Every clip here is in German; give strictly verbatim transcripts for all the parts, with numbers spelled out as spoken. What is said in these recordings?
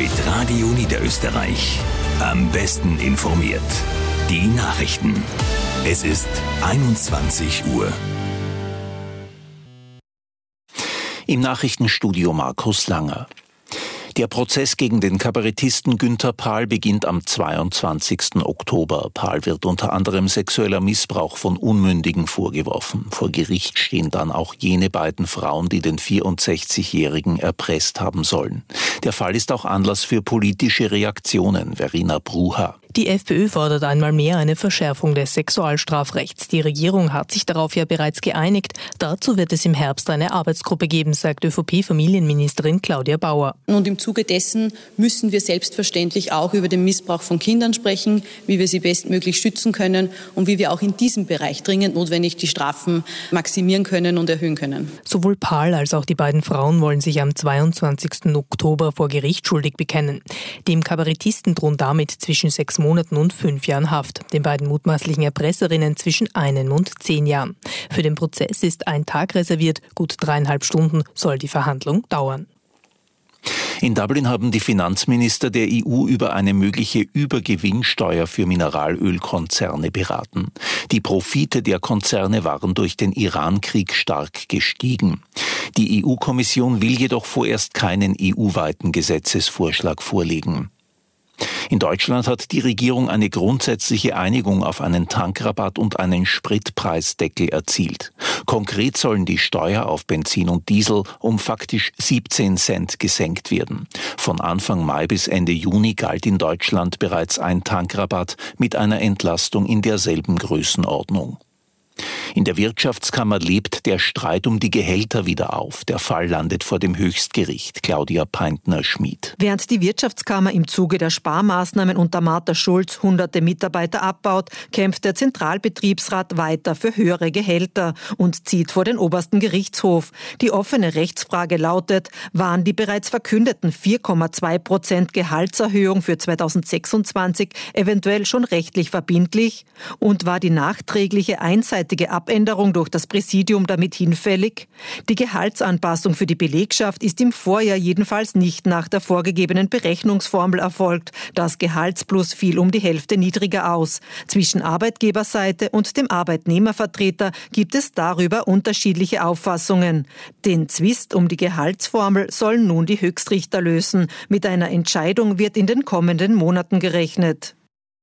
Mit Radio Niederösterreich. Am besten informiert. Die Nachrichten. Es ist einundzwanzig Uhr. Im Nachrichtenstudio Markus Langer. Der Prozess gegen den Kabarettisten Günther Pahl beginnt am zweiundzwanzigsten Oktober. Pahl wird unter anderem sexueller Missbrauch von Unmündigen vorgeworfen. Vor Gericht stehen dann auch jene beiden Frauen, die den vierundsechzigjährigen erpresst haben sollen. Der Fall ist auch Anlass für politische Reaktionen. Verena Bruha. Die FPÖ fordert einmal mehr eine Verschärfung des Sexualstrafrechts. Die Regierung hat sich darauf ja bereits geeinigt. Dazu wird es im Herbst eine Arbeitsgruppe geben, sagt ÖVP-Familienministerin Claudia Bauer. Und im Zuge dessen müssen wir selbstverständlich auch über den Missbrauch von Kindern sprechen, wie wir sie bestmöglich schützen können und wie wir auch in diesem Bereich dringend notwendig die Strafen maximieren können und erhöhen können. Sowohl Pahl als auch die beiden Frauen wollen sich am zweiundzwanzigsten Oktober vor Gericht schuldig bekennen. Dem Kabarettisten drohen damit zwischen sechs Monaten und fünf Jahren Haft. Den beiden mutmaßlichen Erpresserinnen zwischen einem und zehn Jahren. Für den Prozess ist ein Tag reserviert. Gut dreieinhalb Stunden soll die Verhandlung dauern. In Dublin haben die Finanzminister der E U über eine mögliche Übergewinnsteuer für Mineralölkonzerne beraten. Die Profite der Konzerne waren durch den Iran-Krieg stark gestiegen. Die E U-Kommission will jedoch vorerst keinen E U-weiten Gesetzesvorschlag vorlegen. In Deutschland hat die Regierung eine grundsätzliche Einigung auf einen Tankrabatt und einen Spritpreisdeckel erzielt. Konkret sollen die Steuer auf Benzin und Diesel um faktisch siebzehn Cent gesenkt werden. Von Anfang Mai bis Ende Juni galt in Deutschland bereits ein Tankrabatt mit einer Entlastung in derselben Größenordnung. In der Wirtschaftskammer lebt der Streit um die Gehälter wieder auf. Der Fall landet vor dem Höchstgericht. Claudia Peintner-Schmid. Während die Wirtschaftskammer im Zuge der Sparmaßnahmen unter Martha Schulz hunderte Mitarbeiter abbaut, kämpft der Zentralbetriebsrat weiter für höhere Gehälter und zieht vor den obersten Gerichtshof. Die offene Rechtsfrage lautet, waren die bereits verkündeten vier Komma zwei Prozent Gehaltserhöhung für zweitausendsechsundzwanzig eventuell schon rechtlich verbindlich? Und war die nachträgliche einseitige Abänderung durch das Präsidium damit hinfällig? Die Gehaltsanpassung für die Belegschaft ist im Vorjahr jedenfalls nicht nach der vorgegebenen Berechnungsformel erfolgt. Das Gehaltsplus fiel um die Hälfte niedriger aus. Zwischen Arbeitgeberseite und dem Arbeitnehmervertreter gibt es darüber unterschiedliche Auffassungen. Den Zwist um die Gehaltsformel sollen nun die Höchstrichter lösen. Mit einer Entscheidung wird in den kommenden Monaten gerechnet.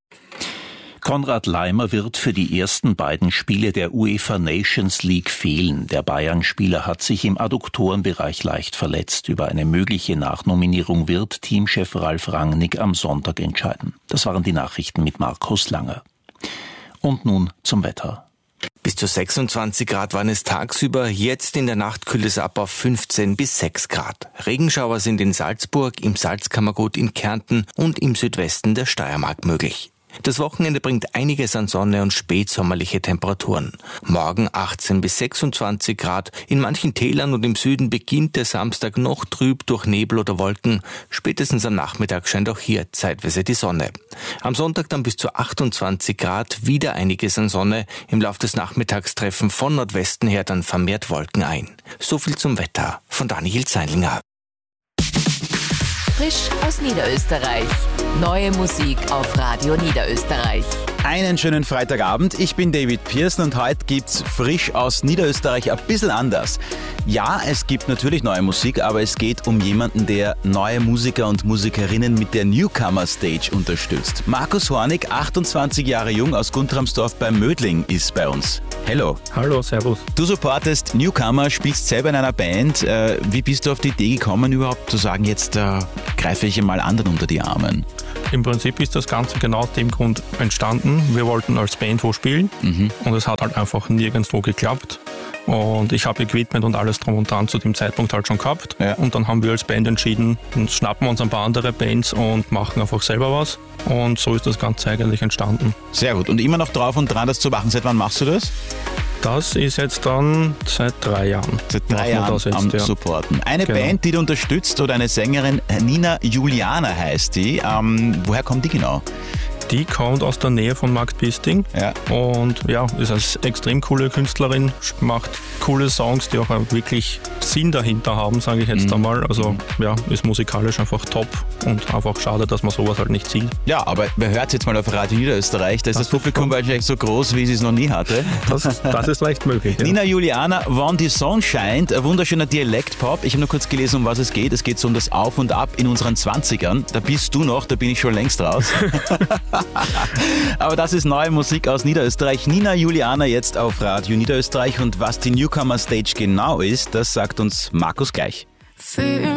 Konrad Laimer wird für die ersten beiden Spiele der UEFA Nations League fehlen. Der Bayern-Spieler hat sich im Adduktorenbereich leicht verletzt. Über eine mögliche Nachnominierung wird Teamchef Ralf Rangnick am Sonntag entscheiden. Das waren die Nachrichten mit Markus Langer. Und nun zum Wetter. Bis zu sechsundzwanzig Grad waren es tagsüber, jetzt in der Nacht kühlt es ab auf fünfzehn bis sechs Grad. Regenschauer sind in Salzburg, im Salzkammergut in Kärnten und im Südwesten der Steiermark möglich. Das Wochenende bringt einiges an Sonne und spätsommerliche Temperaturen. Morgen achtzehn bis sechsundzwanzig Grad. In manchen Tälern und im Süden beginnt der Samstag noch trüb durch Nebel oder Wolken. Spätestens am Nachmittag scheint auch hier zeitweise die Sonne. Am Sonntag dann bis zu achtundzwanzig Grad, wieder einiges an Sonne. Im Laufe des Nachmittags treffen von Nordwesten her dann vermehrt Wolken ein. So viel zum Wetter von Daniel Zeinlinger. Frisch aus Niederösterreich. Neue Musik auf Radio Niederösterreich. Einen schönen Freitagabend, ich bin David Pearson und heute gibt's frisch aus Niederösterreich ein bisschen anders. Ja, es gibt natürlich neue Musik, aber es geht um jemanden, der neue Musiker und Musikerinnen mit der Newcomer Stage unterstützt. Markus Hornig, achtundzwanzig Jahre jung, aus Guntramsdorf bei Mödling, ist bei uns. Hello. Hallo, servus. Du supportest Newcomer, spielst selber in einer Band. Wie bist du auf die Idee gekommen, überhaupt zu sagen, jetzt äh, greife ich mal anderen unter die Armen? Im Prinzip ist das Ganze genau aus dem Grund entstanden. Wir wollten als Band wo spielen mhm. und es hat halt einfach nirgendwo geklappt. Und ich habe Equipment und alles drum und dran zu dem Zeitpunkt halt schon gehabt. Ja. Und dann haben wir als Band entschieden, schnappen wir uns ein paar andere Bands und machen einfach selber was. Und so ist das Ganze eigentlich entstanden. Sehr gut. Und immer noch drauf und dran, das zu machen. Seit wann machst du das? Das ist jetzt dann seit drei Jahren. Seit drei Jahren jetzt, am ja. Supporten. Eine genau. Band, die du unterstützt, oder eine Sängerin, Nina Juliana heißt die. Ähm, woher kommt die genau? Die kommt aus der Nähe von Marktpisting. Ja. Und ja, ist eine extrem coole Künstlerin, macht coole Songs, die auch wirklich Sinn dahinter haben, sage ich jetzt Mhm. einmal. Also ja, ist musikalisch einfach top und einfach schade, dass man sowas halt nicht sieht. Ja, aber wer hört jetzt mal auf Radio Niederösterreich? Da ist das, das Publikum wahrscheinlich so groß, wie sie es noch nie hatte. Das, das ist leicht möglich. Ja. Nina Juliana, Wann die Sonne scheint, ein wunderschöner Dialektpop. Ich habe nur kurz gelesen, um was es geht. Es geht so um das Auf und Ab in unseren Zwanzigern. Da bist du noch, da bin ich schon längst raus. Aber das ist neue Musik aus Niederösterreich. Nina Juliana jetzt auf Radio Niederösterreich. Und was die Newcomer Stage genau ist, das sagt uns Markus gleich. Fühl